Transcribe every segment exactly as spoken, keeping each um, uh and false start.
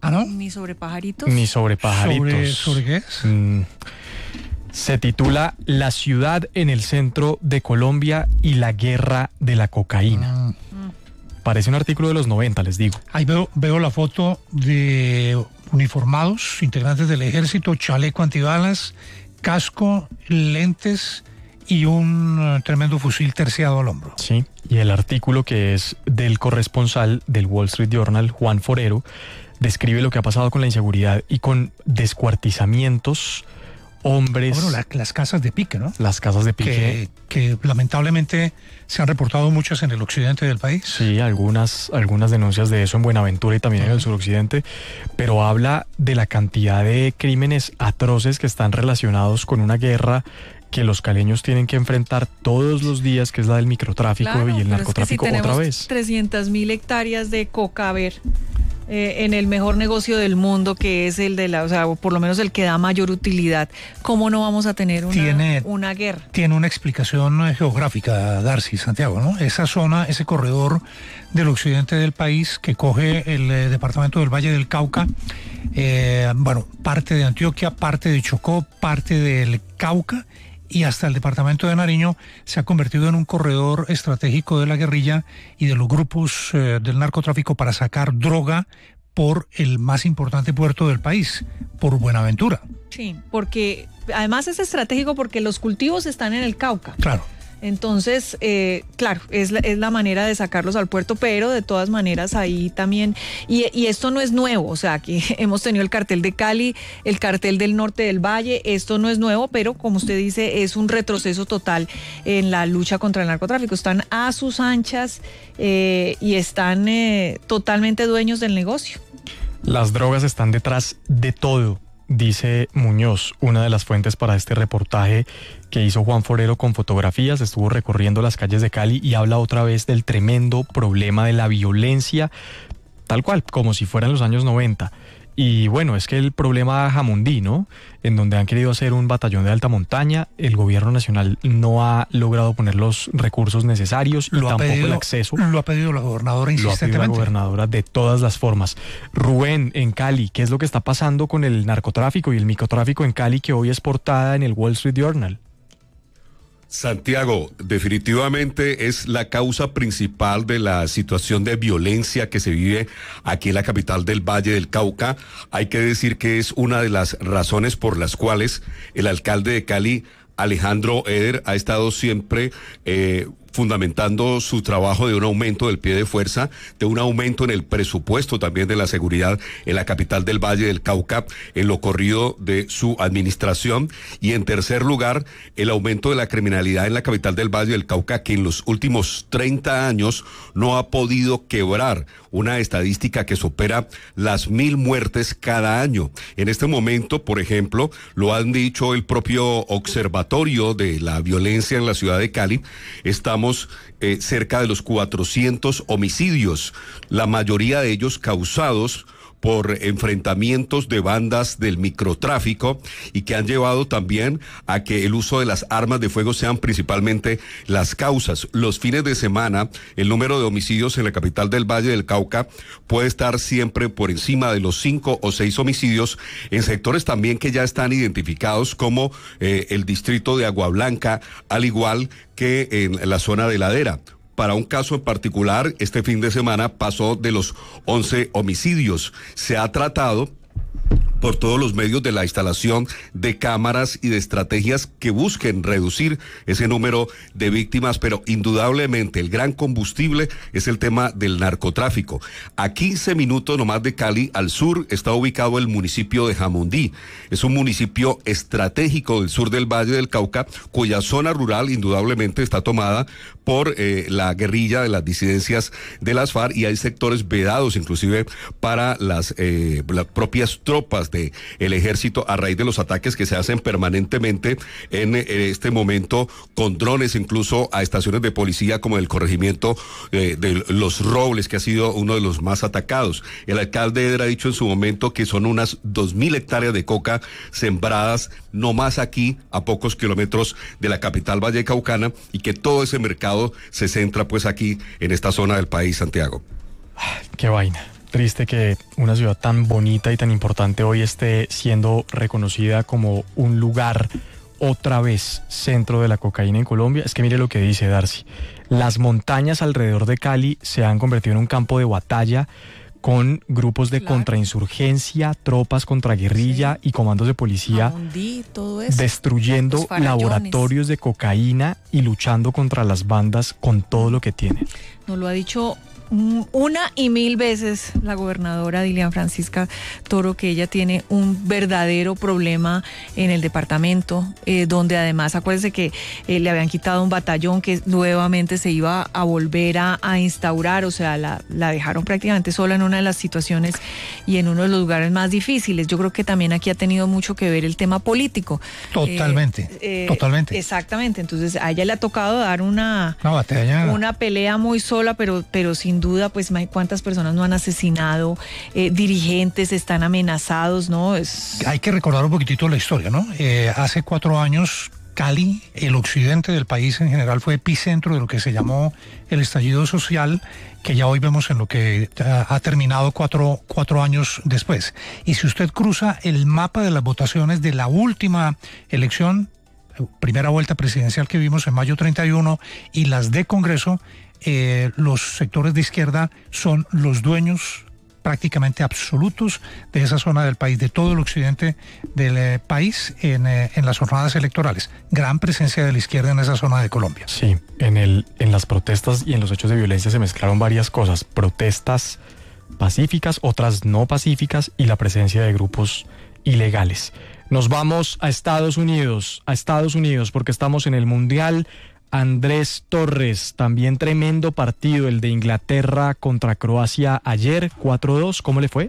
¿Ah, no? Ni sobre pajaritos. Ni sobre pajaritos. ¿Sobre, sobre qué es? Mm, se titula La ciudad en el centro de Colombia y la guerra de la cocaína. Mm. Mm. Parece un artículo de los noventa, les digo. Ahí veo, veo la foto de uniformados, integrantes del ejército, chaleco antibalas, casco, lentes y un uh, tremendo fusil terciado al hombro. Sí, y el artículo, que es del corresponsal del Wall Street Journal, Juan Forero, describe lo que ha pasado con la inseguridad y con descuartizamientos, hombres, Bueno, la- las casas de pique, ¿no? las casas de pique. Que, que lamentablemente se han reportado muchas en el occidente del país. Sí, algunas, algunas denuncias de eso en Buenaventura y también en el suroccidente, pero habla de la cantidad de crímenes atroces que están relacionados con una guerra que los caleños tienen que enfrentar todos los días, que es la del microtráfico Claro, y el pero narcotráfico es que si otra tenemos vez. trescientas mil hectáreas de coca, a ver, eh, en el mejor negocio del mundo, que es el de la, o sea, o por lo menos el que da mayor utilidad, ¿cómo no vamos a tener una, Tiene- una guerra? Tiene una explicación eh, geográfica, Darcy, Santiago, ¿no? Esa zona, ese corredor del occidente del país que coge el eh, departamento del Valle del Cauca, eh, bueno, parte de Antioquia, parte de Chocó, parte del Cauca y hasta el departamento de Nariño, se ha convertido en un corredor estratégico de la guerrilla y de los grupos eh, del narcotráfico para sacar droga por el más importante puerto del país, por Buenaventura. Sí, porque además es estratégico porque los cultivos están en el Cauca. Claro. Entonces, eh, claro, es la, es la manera de sacarlos al puerto, pero de todas maneras ahí también, y, y esto no es nuevo, o sea, aquí hemos tenido el cartel de Cali, el cartel del norte del Valle, esto no es nuevo, pero como usted dice, es un retroceso total en la lucha contra el narcotráfico. Están a sus anchas eh, y están eh, totalmente dueños del negocio. Las drogas están detrás de todo, dice Muñoz, una de las fuentes para este reportaje que hizo Juan Forero con fotografías. Estuvo recorriendo las calles de Cali y habla otra vez del tremendo problema de la violencia, tal cual, como si fueran los años noventa. Y bueno, es que el problema Jamundí, ¿no? En donde han querido hacer un batallón de alta montaña, el gobierno nacional no ha logrado poner los recursos necesarios y Lo ha tampoco pedido, el acceso. Lo ha pedido la gobernadora Lo ha pedido la insistentemente. gobernadora de todas las formas. Rubén, en Cali, ¿qué es lo que está pasando con el narcotráfico y el microtráfico en Cali, que hoy es portada en el Wall Street Journal? Santiago, definitivamente es la causa principal de la situación de violencia que se vive aquí en la capital del Valle del Cauca. Hay que decir que es una de las razones por las cuales el alcalde de Cali, Alejandro Eder, ha estado siempre eh, fundamentando su trabajo de un aumento del pie de fuerza, de un aumento en el presupuesto también de la seguridad en la capital del Valle del Cauca, en lo corrido de su administración. Y en tercer lugar, el aumento de la criminalidad en la capital del Valle del Cauca, que en los últimos treinta años no ha podido quebrar una estadística que supera las mil muertes cada año. En este momento, por ejemplo, lo han dicho el propio Observatorio de la Violencia en la ciudad de Cali, estamos eh, cerca de los cuatrocientos homicidios, la mayoría de ellos causados por enfrentamientos de bandas del microtráfico y que han llevado también a que el uso de las armas de fuego sean principalmente las causas. Los fines de semana, el número de homicidios en la capital del Valle del Cauca puede estar siempre por encima de los cinco o seis homicidios en sectores también que ya están identificados como eh, el distrito de Agua Blanca, al igual que en la zona de Ladera. Para un caso en particular, este fin de semana pasó de los once homicidios. Se ha tratado por todos los medios de la instalación de cámaras y de estrategias que busquen reducir ese número de víctimas, pero indudablemente el gran combustible es el tema del narcotráfico. A quince minutos nomás de Cali, al sur, está ubicado el municipio de Jamundí. Es un municipio estratégico del sur del Valle del Cauca, cuya zona rural indudablemente está tomada por eh, la guerrilla de las disidencias de las FARC, y hay sectores vedados inclusive para las, eh, las propias tropas de el ejército a raíz de los ataques que se hacen permanentemente en, en este momento con drones incluso a estaciones de policía como el corregimiento eh, de Los Robles, que ha sido uno de los más atacados. El alcalde Eder ha dicho en su momento que son unas dos mil hectáreas de coca sembradas no más aquí a pocos kilómetros de la capital vallecaucana, y que todo ese mercado se centra pues aquí en esta zona del país, Santiago. Qué vaina. triste que una ciudad tan bonita y tan importante hoy esté siendo reconocida como un lugar otra vez centro de la cocaína en Colombia. Es que mire lo que dice Darcy. Las montañas alrededor de Cali se han convertido en un campo de batalla con grupos de claro. contrainsurgencia, tropas contra guerrilla sí. y comandos de policía Amundí, todo eso. destruyendo laboratorios de cocaína y luchando contra las bandas con todo lo que tienen. Nos lo ha dicho una y mil veces la gobernadora Dilian Francisca Toro, que ella tiene un verdadero problema en el departamento, eh, donde además, acuérdense que eh, le habían quitado un batallón que nuevamente se iba a volver a, a instaurar, o sea, la, la dejaron prácticamente sola en una de las situaciones y en uno de los lugares más difíciles. Yo creo que también aquí ha tenido mucho que ver el tema político. Totalmente, eh, eh, totalmente. Exactamente, entonces a ella le ha tocado dar una, una batalla, una pelea muy sola, pero, pero sin duda, pues cuántas personas no han asesinado, eh, dirigentes están amenazados, ¿no? Es... Hay que recordar un poquitito la historia, ¿no? Eh, hace cuatro años Cali, el occidente del país en general, fue epicentro de lo que se llamó el estallido social, que ya hoy vemos en lo que ha terminado cuatro, cuatro años después. Y si usted cruza el mapa de las votaciones de la última elección, primera vuelta presidencial que vimos en mayo treinta y uno, y las de Congreso, Eh, los sectores de izquierda son los dueños prácticamente absolutos de esa zona del país, de todo el occidente del eh, país en, eh, en las jornadas electorales. Gran presencia de la izquierda en esa zona de Colombia. Sí, en, el, en las protestas y en los hechos de violencia se mezclaron varias cosas. Protestas pacíficas, otras no pacíficas y la presencia de grupos ilegales. Nos vamos a Estados Unidos, a Estados Unidos porque estamos en el Mundial. Andrés Torres, también tremendo partido el de Inglaterra contra Croacia ayer, cuatro dos, ¿cómo le fue?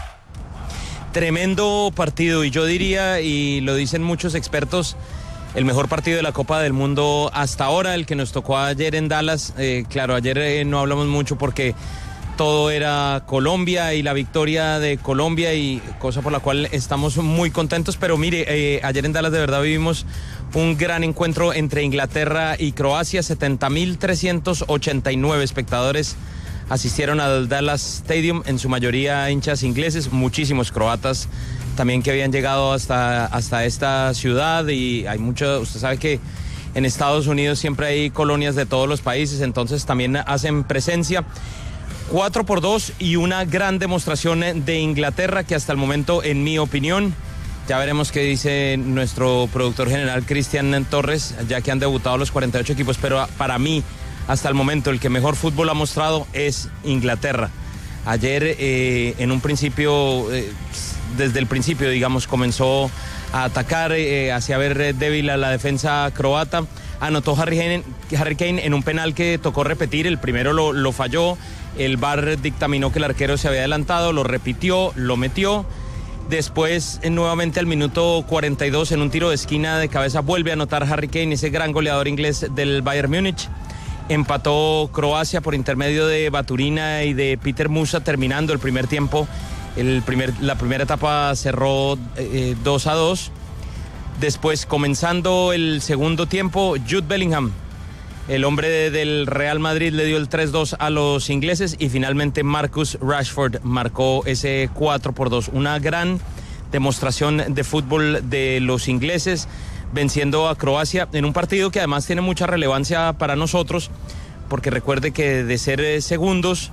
Tremendo partido, y yo diría, y lo dicen muchos expertos, el mejor partido de la Copa del Mundo hasta ahora, el que nos tocó ayer en Dallas. Eh, claro, ayer eh, no hablamos mucho porque todo era Colombia y la victoria de Colombia, y cosa por la cual estamos muy contentos, pero mire, eh, ayer en Dallas de verdad vivimos un gran encuentro entre Inglaterra y Croacia. setenta mil trescientos ochenta y nueve espectadores asistieron al Dallas Stadium, en su mayoría hinchas ingleses, muchísimos croatas también que habían llegado hasta, hasta esta ciudad, y hay mucho, usted sabe que en Estados Unidos siempre hay colonias de todos los países, entonces también hacen presencia. cuatro por dos y una gran demostración de Inglaterra que hasta el momento, en mi opinión, ya veremos qué dice nuestro productor general Cristian Torres, ya que han debutado los cuarenta y ocho equipos, pero para mí, hasta el momento, el que mejor fútbol ha mostrado es Inglaterra. Ayer, eh, en un principio, eh, desde el principio, digamos, comenzó a atacar, eh, hacia ver débil a la defensa croata. Anotó Harry Kane, Harry Kane en un penal que tocó repetir, el primero lo, lo falló, el V A R dictaminó que el arquero se había adelantado, lo repitió, lo metió. Después, nuevamente al minuto cuarenta y dos, en un tiro de esquina de cabeza, vuelve a anotar Harry Kane, ese gran goleador inglés del Bayern Múnich. Empató Croacia por intermedio de Baturina y de Peter Musa, terminando el primer tiempo. El primer, la primera etapa cerró eh, dos a dos. Después, comenzando el segundo tiempo, Jude Bellingham, el hombre de, del Real Madrid, le dio el tres dos a los ingleses, y finalmente Marcus Rashford marcó ese cuatro por dos. Una gran demostración de fútbol de los ingleses, venciendo a Croacia en un partido que además tiene mucha relevancia para nosotros, porque recuerde que de ser segundos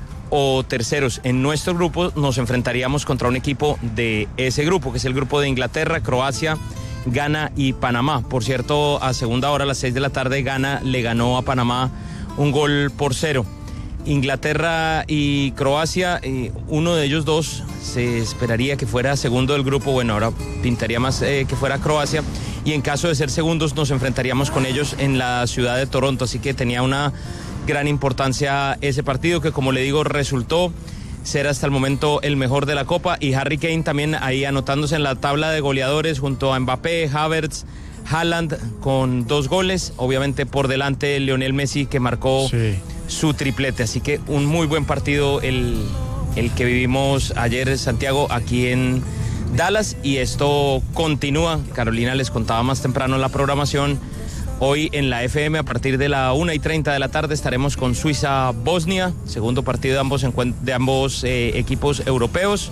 o terceros en nuestro grupo, nos enfrentaríamos contra un equipo de ese grupo, que es el grupo de Inglaterra, Croacia, Ghana y Panamá. Por cierto, a segunda hora, a las seis de la tarde, Ghana le ganó a Panamá un gol por cero. Inglaterra y Croacia, eh, uno de ellos dos se esperaría que fuera segundo del grupo. Bueno, ahora pintaría más eh, que fuera Croacia, y en caso de ser segundos nos enfrentaríamos con ellos en la ciudad de Toronto, así que tenía una gran importancia ese partido, que, como le digo, resultó ser hasta el momento el mejor de la Copa, y Harry Kane también ahí anotándose en la tabla de goleadores junto a Mbappé, Havertz, Haaland con dos goles, obviamente por delante Lionel Messi, que marcó sí. su triplete, así que un muy buen partido el, el que vivimos ayer, Santiago, aquí en Dallas, y esto continúa. Carolina les contaba más temprano la programación. Hoy en la F M a partir de la una y treinta de la tarde estaremos con Suiza-Bosnia, segundo partido de ambos, de ambos eh, equipos europeos.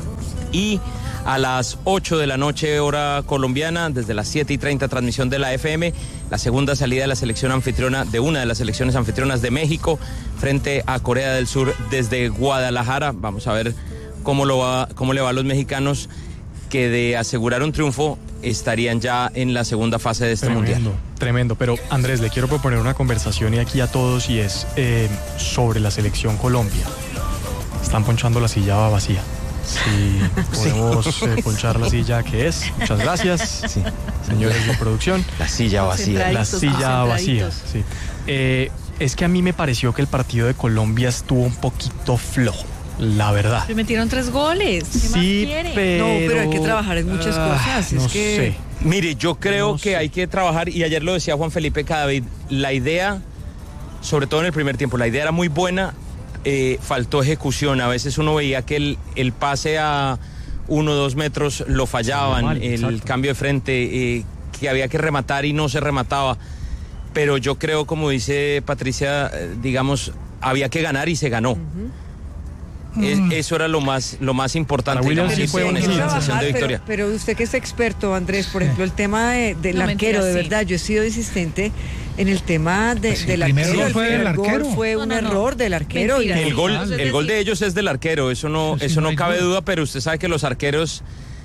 Y a las ocho de la noche hora colombiana, desde las siete y treinta transmisión de la F M, la segunda salida de la selección anfitriona, de una de las selecciones anfitrionas de México, frente a Corea del Sur desde Guadalajara. Vamos a ver cómo, lo va, cómo le va a los mexicanos, que de asegurar un triunfo estarían ya en la segunda fase de este tremendo, mundial. Tremendo, pero Andrés, le quiero proponer una conversación y aquí a todos, y es eh, sobre la selección Colombia. Están ponchando la silla vacía. Sí, podemos sí. Eh, ponchar la silla que es. Muchas gracias, sí. Señores de producción. La silla vacía. La silla vacía, sí. Eh, es que a mí me pareció que el partido de Colombia estuvo un poquito flojo, la verdad. Se metieron tres goles. ¿Qué sí, más quiere? pero... No, pero hay que trabajar en muchas uh, cosas. No es que... sé. Mire, yo creo no que sé. hay que trabajar, y ayer lo decía Juan Felipe Cadavid, la idea, sobre todo en el primer tiempo, la idea era muy buena. Eh, faltó ejecución. A veces uno veía que el, el pase a uno o dos metros lo fallaban, mal, el exacto. cambio de frente, eh, que había que rematar y no se remataba. Pero yo creo, como dice Patricia, eh, digamos, había que ganar y se ganó. Uh-huh. Es, Mm. eso era lo más, lo más importante, Para Williams digamos, sí fue con una esa trabajar, sensación de victoria. Pero, pero usted que es experto, Andrés, por ejemplo, el tema de, del No, arquero, mentira, de sí. verdad, yo he sido insistente en el tema de, Pues sí, del el primer arquero. gol fue del primer gol arquero. fue No, un no, no. error del arquero. Mentira. y El gol, Es el gol de decir- ellos es del arquero, eso no, Eso sí, eso no no hay cabe duda. duda, pero usted sabe que los arqueros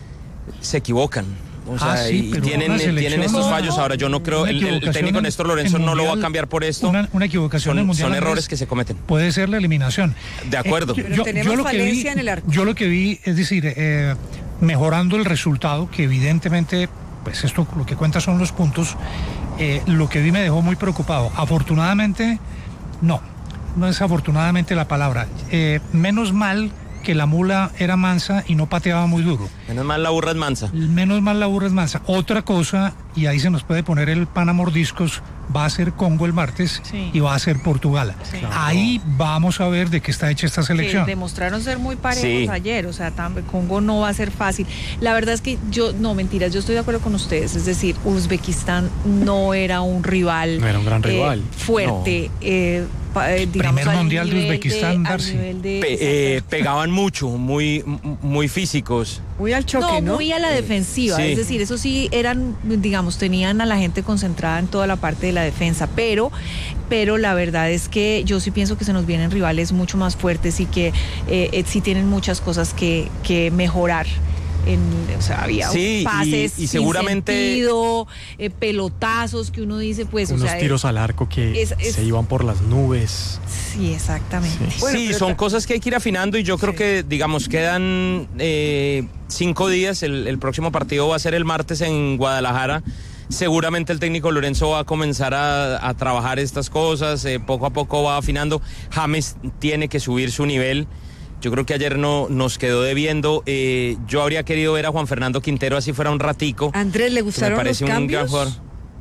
se equivocan. O sea, Ah, sí, y pero tienen, una tienen selección- estos No, fallos. no. Ahora yo no creo, Una el, el equivocación técnico en- Néstor en Lorenzo no lo va a mundial, cambiar por esto. Una, una equivocación en el Son, mundial, son errores Andrés, que se cometen. puede ser la eliminación. De acuerdo. Eh, Pero tenemos lo que vi, falencia en el arco. yo lo que vi, es decir, eh, mejorando el resultado, que evidentemente, pues esto lo que cuenta son los puntos, eh, lo que vi me dejó muy preocupado. Afortunadamente, no, no es afortunadamente la palabra. Eh, menos mal que la mula era mansa y no pateaba muy duro. Menos mal la burra es mansa. Menos mal la burra es mansa. Otra cosa, y ahí se nos puede poner el pan a mordiscos, va a ser Congo el martes Sí. y va a ser Portugal. Sí. Ahí vamos a ver de qué está hecha esta Que selección. demostraron ser muy parejos Sí. ayer, o sea, tam- Congo no va a ser fácil. La verdad es que yo, no, mentiras, yo estoy de acuerdo con ustedes, es decir, Uzbekistán no era un rival, No era un gran eh, rival. fuerte, eh, pa- eh, digamos, Primer al mundial de nivel Uzbekistán, al Darcy. nivel de- Pe- eh, exacto. pegaban mucho, muy, muy físicos. Muy al choque, ¿no? No, muy a la defensiva, Sí. es decir, eso sí eran, digamos, tenían a la gente concentrada en toda la parte de la defensa, pero, pero la verdad es que yo sí pienso que se nos vienen rivales mucho más fuertes y que eh, eh, sí tienen muchas cosas que, que mejorar. En, o sea, había Sí, y- pases y sin seguramente- sentido, eh, pelotazos que uno dice, pues, Unos o sea, tiros al arco que es- es- se iban por las nubes. sí, exactamente. Sí. Bueno, sí, pero son ta- cosas que hay que ir afinando, y yo creo Sí. que, digamos, quedan eh, cinco días. El, el próximo partido va a ser el martes en Guadalajara. Seguramente el técnico Lorenzo va a comenzar a, a trabajar estas cosas, eh, poco a poco va afinando. James tiene que subir su nivel. Yo creo que ayer no nos quedó debiendo. Eh, yo habría querido ver a Juan Fernando Quintero así fuera un ratico. Andrés, ¿le que me gustaron los parece un gran cambios? jugador.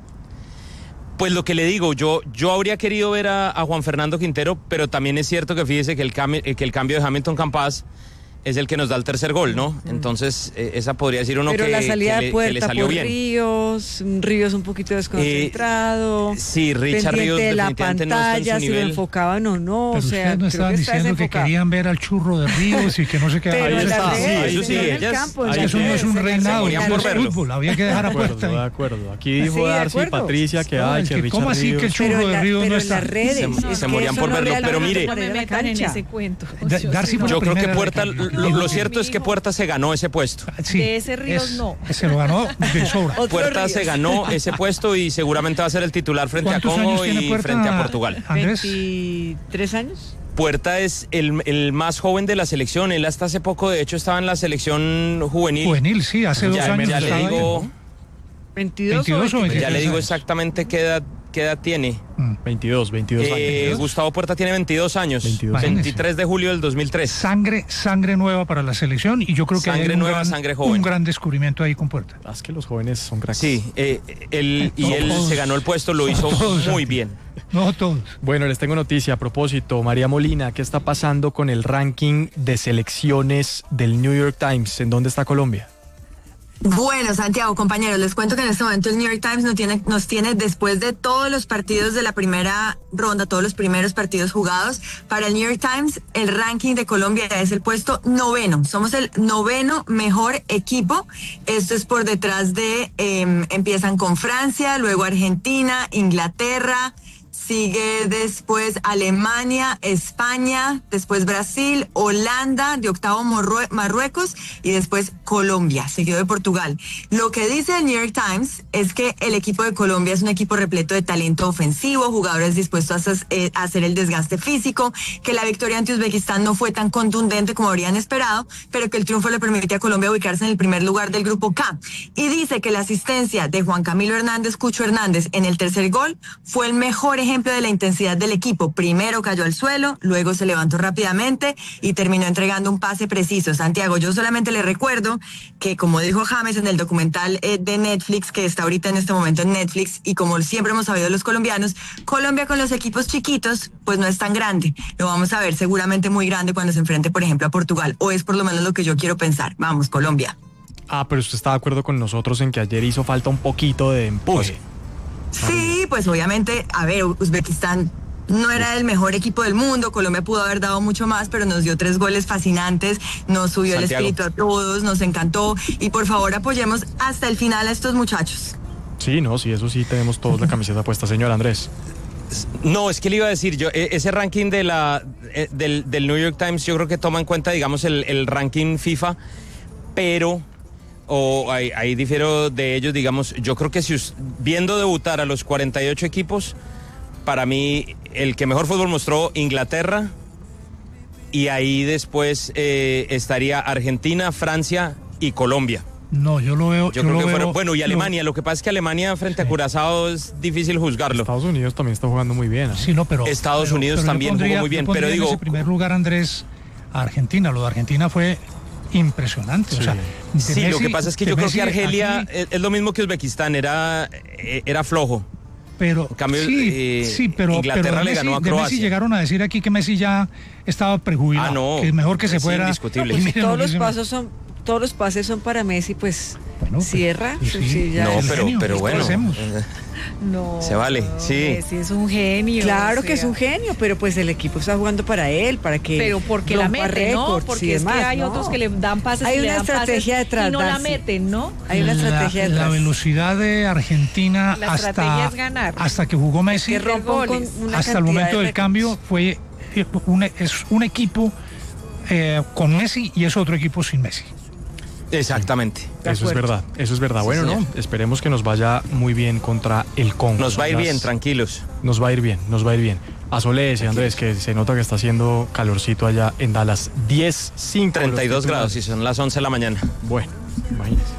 Pues lo que le digo, yo, yo habría querido ver a, a Juan Fernando Quintero, pero también es cierto que fíjese que el, cami- eh, que el cambio de Hamilton Campas es el que nos da el tercer gol, ¿no? Entonces, eh, esa podría decir uno Pero que, la salida que de le, que le puerta salió por bien. Ríos, Ríos un poquito desconcentrado. Sí, Richard pendiente Ríos de la definitivamente no está en pantalla, su si lo nivel. enfocaban o no. Pero o sea, ustedes no creo estaban que está diciendo que desenfocado. querían ver al churro de Ríos y que no se quedaban. Pero Ahí en está, las sí, redes, eso sí, no en el ellas- campo, en ahí las Eso no es redes, un en el reinado, morían eso por es verlo. fútbol, había que dejar De acuerdo, apuesta de ahí. acuerdo. Aquí Sí, dijo de Darcy y acuerdo. Patricia que No, hay es que que Richard ¿cómo así que el Ríos. churro Pero, de en la- Ríos no pero en está? las redes. Se- es se que morían eso por no verlo, realmente pero no mire- se No pone me en la metan en cancha. ese cuento. Da- Yo Darcy sí fue no. Yo creo que primera Puerta, de cambio. lo, lo No, cierto es que mijo. Puerta se ganó ese puesto. Sí, De ese Ríos es- no. Se lo ganó de sobra. Otro Puerta Ríos. se ganó ese puesto y seguramente va a ser el titular frente a ¿Cuántos años Congo tiene y Puerta, frente a Portugal. Andrés? ¿veintitrés años? Puerta es el, el más joven de la selección. Él hasta hace poco, de hecho, estaba en la selección juvenil. Juvenil, sí, hace dos Ya, años ya le estaba ahí, digo, ¿no? ¿veintidós, veintidós o o veintitrés? ya le digo años. exactamente qué edad, qué edad tiene. Mm. veintidós, veintidós Eh, años. Gustavo Puerta tiene veintidós años. veintidós. veintitrés de julio del dos mil tres. Sangre, sangre nueva para la selección y yo creo que Sangre hay un, nueva, gran, sangre joven. un gran descubrimiento ahí con Puerta. Ah, es que los jóvenes son cracks. Sí, eh, él, y él Todos. se ganó el puesto, lo hizo Todos, muy Santi. bien. No todos. Bueno, les tengo noticia a propósito. María Molina, ¿qué está pasando con el ranking de selecciones del New York Times? ¿En dónde está Colombia? Bueno, Santiago, compañeros, les cuento que en este momento el New York Times nos tiene, nos tiene después de todos los partidos de la primera ronda, todos los primeros partidos jugados, para el New York Times el ranking de Colombia es el puesto noveno. Somos el noveno mejor equipo. Esto es por detrás de, eh, empiezan con Francia, luego Argentina, Inglaterra, sigue después Alemania, España, después Brasil, Holanda, de octavo Morrue- Marruecos y después Colombia, seguido de Portugal. Lo que dice el New York Times es que el equipo de Colombia es un equipo repleto de talento ofensivo, jugadores dispuestos a, eh, a hacer el desgaste físico, que la victoria ante Uzbekistán no fue tan contundente como habrían esperado, pero que el triunfo le permite a Colombia ubicarse en el primer lugar del grupo K. Y dice que la asistencia de Juan Camilo Hernández, Cucho Hernández, en el tercer gol fue el mejor ejemplo de la intensidad del equipo. Primero cayó al suelo, luego se levantó rápidamente y terminó entregando un pase preciso. Santiago, yo solamente le recuerdo que, como dijo James en el documental eh, de Netflix, que está ahorita en este momento en Netflix, y como siempre hemos sabido los colombianos, Colombia con los equipos chiquitos, pues no es tan grande. Lo vamos a ver seguramente muy grande cuando se enfrente, por ejemplo, a Portugal, o es por lo menos lo que yo quiero pensar. Vamos, Colombia. Ah, pero usted está de acuerdo con nosotros en que ayer hizo falta un poquito de empuje. Sí, pues obviamente, a ver, Uzbekistán no era el mejor equipo del mundo, Colombia pudo haber dado mucho más, pero nos dio tres goles fascinantes, nos subió Santiago. el espíritu a todos, nos encantó, y por favor apoyemos hasta el final a estos muchachos. Sí, no, sí, eso sí, tenemos todos la camiseta puesta, señor Andrés. No, es que le iba a decir, yo e- ese ranking de la eh, del, del New York Times yo creo que toma en cuenta, digamos, el, el ranking FIFA, pero... o ahí, ahí difiero de ellos, digamos, yo creo que si us- viendo debutar a los cuarenta y ocho equipos, para mí el que mejor fútbol mostró Inglaterra, y ahí después eh, estaría Argentina, Francia y Colombia. No, yo lo veo. Yo, yo creo lo que veo, fueron, bueno, y lo- Alemania, lo que pasa es que Alemania frente a Curazao es difícil juzgarlo. Estados Unidos también está jugando muy bien. ¿eh? Sí, no, pero. Estados pero- Unidos pero yo también pondría- jugó muy bien, yo pero pondría digo- en ese primer lugar, Andrés, a Argentina. Lo de Argentina fue impresionante. Sí. O sea, de Sí, lo Messi- que pasa es que de yo creo Messi que Argelia aquí, es, es lo mismo que Uzbekistán, era, eh, era flojo. pero en cambio, sí, eh, sí, pero, Inglaterra pero de le Messi- ganó a de Messi Croacia. llegaron a decir aquí que Messi ya estaba prejubilado, Ah, no, que es mejor que se es fuera. indiscutible. Y Pues miren todos lo que los hizo- pasos son, todos los pases son para Messi, pues Bueno, pues, cierra, sí, sí, sí. ya No, es- pero, genio, pero esto bueno. hacemos. eh, No. Se vale, sí. Messi es un genio. Claro o que es sea. un genio, pero pues el equipo está jugando para él, para que Pero porque la rompa mete, ¿no? récords y Porque es demás, que hay ¿no? otros que le dan pases Hay y le una dan pases estrategia detrás, y no la Darcy. meten, ¿no? Hay una estrategia la, la detrás. velocidad de Argentina La estrategia hasta, es ganar. hasta que jugó Messi, que rompan con goles. una hasta el cantidad momento de del récords. cambio fue un, es un equipo eh, con Messi y es otro equipo sin Messi. Exactamente. De Eso es acuerdo. verdad, eso es verdad. Sí, Bueno, señor. ¿no? Esperemos que nos vaya muy bien contra el Congo. Nos va a ir Son bien, las- tranquilos. Nos va a ir bien, nos va a ir bien. A Solés y Andrés, que se nota que está haciendo calorcito allá en Dallas. diez, cinco. treinta y dos grados y son las once de la mañana. Bueno, imagínense.